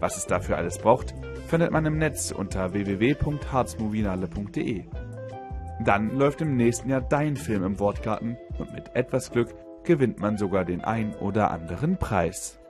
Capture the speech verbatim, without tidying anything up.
Was es dafür alles braucht, findet man im Netz unter w w w punkt harzmovienale punkt de. Dann läuft im nächsten Jahr dein Film im Wortgarten und mit etwas Glück gewinnt man sogar den ein oder anderen Preis.